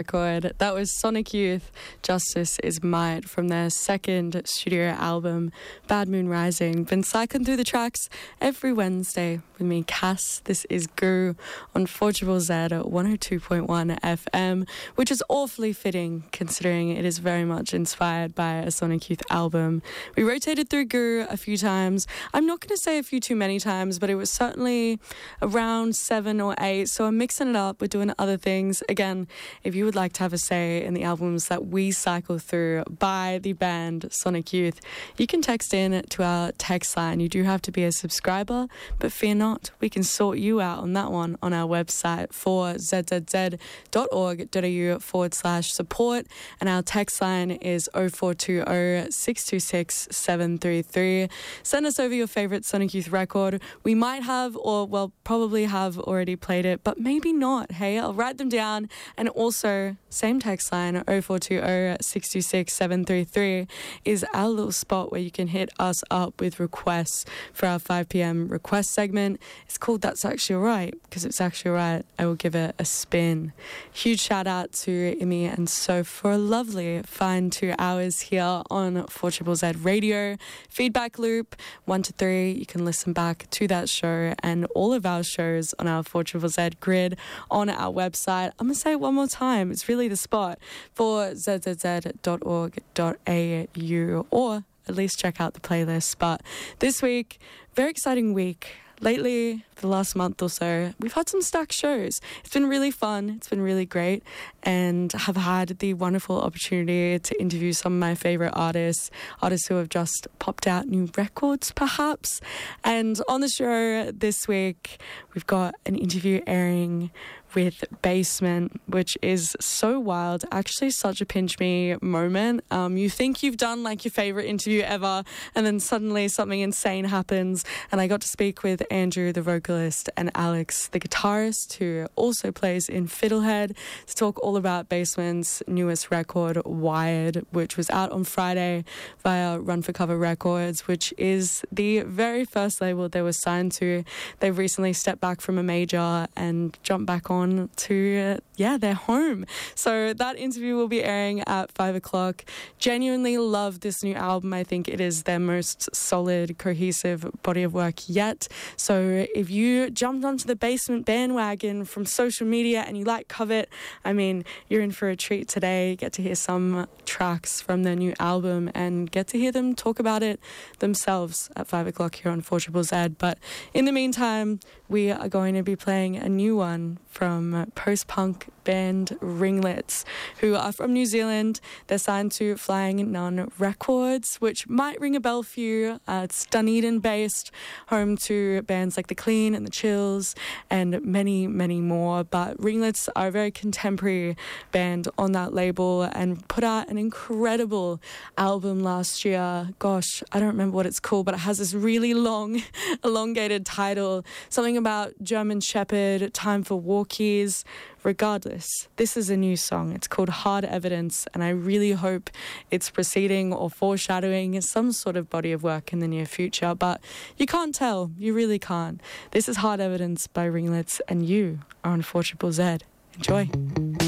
record. That was Sonic Youth, Justice is Might, from their second studio album, Bad Moon Rising. Been cycling through the tracks every Wednesday with me, Cass. This is Guru on 4ZZZ at 102.1 FM, which is awfully fitting considering it is very much inspired by a Sonic Youth album. We rotated through Guru a few times. I'm not going to say a few too many times, but it was certainly around 7 or 8, so I'm mixing it up. We're doing other things. Again, if you would like to have a say in the albums that we cycle through by the band Sonic Youth, you can text in to our text line. You do have to be a subscriber, but fear not, we can sort you out on that one on our website, 4zzz.org.au/support, and our text line is 0420 626 733. Send us over your favourite Sonic Youth record. We might have, or well, probably have already played it, but maybe not. Hey, I'll write them down. And also, same text line, 0420 626 733, is our little spot where you can hit us up with requests for our 5 p.m. request segment. It's called That's Actually Right, because it's actually right. I will give it a spin. Huge shout out to Imi and Soph for a lovely fine 2 hours here on 4ZZZ Radio. Feedback loop 1 to 3. You can listen back to that show and all of our shows on our 4ZZZ grid on our website. I'm going to say it one more time. It's really the spot, for zzz.org.au, or at least check out the playlist. But this week, very exciting week. Lately, for the last month or so, we've had some stacked shows. It's been really fun. It's been really great. And have had the wonderful opportunity to interview some of my favourite artists who have just popped out new records, perhaps. And on the show this week, we've got an interview airing with Basement, which is so wild. Actually, such a pinch me moment. You think you've done like your favourite interview ever, and then suddenly something insane happens. And I got to speak with Andrew, the vocalist, and Alex, the guitarist, who also plays in Fiddlehead, to talk all about Basement's newest record, Wired, which was out on Friday via Run for Cover Records, which is the very first label they were signed to. They've recently stepped back from a major and jumped back on to their home. So that interview will be airing at 5 o'clock. Genuinely love this new album. I think it is their most solid, cohesive body of work yet. So if you jumped onto the Basement bandwagon from social media and you like Covet, I mean, you're in for a treat today. Get to hear some tracks from their new album and get to hear them talk about it themselves at 5 o'clock here on 4ZZZ. But in the meantime, we are going to be playing a new one from post-punk band Ringlets, who are from New Zealand. They're signed to Flying Nun Records, which might ring a bell for you. It's Dunedin-based, home to bands like The Clean and The Chills and many, many more. But Ringlets are a very contemporary band on that label and put out an incredible album last year. Gosh, I don't remember what it's called, but it has this really long, elongated title. Something about German Shepherd, Time for Walkies. Regardless, this is a new song. It's called Hard Evidence, and I really hope it's preceding or foreshadowing some sort of body of work in the near future, but you can't tell. You really can't. This is Hard Evidence by Ringlets, and you are on 4ZZZ. Enjoy.